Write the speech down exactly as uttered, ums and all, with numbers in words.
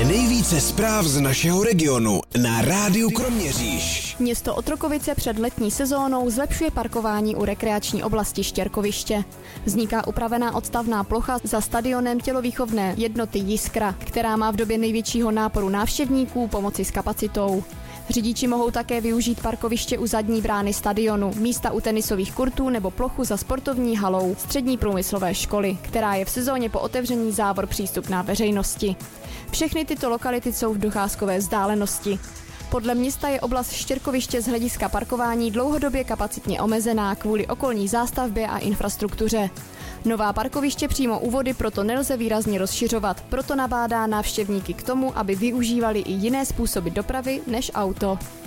Nejvíce zpráv z našeho regionu na Rádiu Kroměříž. Město Otrokovice před letní sezónou zlepšuje parkování u rekreační oblasti Štěrkoviště. Vzniká upravená odstavná plocha za stadionem tělovýchovné jednoty Jiskra, která má v době největšího náporu návštěvníků pomoci s kapacitou. Řidiči mohou také využít parkoviště u zadní brány stadionu, místa u tenisových kurtů nebo plochu za sportovní halou střední průmyslové školy, která je v sezóně po otevření závor přístupná veřejnosti. Všechny tyto lokality jsou v docházkové vzdálenosti. Podle města je oblast Štěrkoviště z hlediska parkování dlouhodobě kapacitně omezená kvůli okolní zástavbě a infrastruktuře. Nová parkoviště přímo u vody proto nelze výrazně rozšiřovat, proto nabádá návštěvníky k tomu, aby využívali i jiné způsoby dopravy než auto.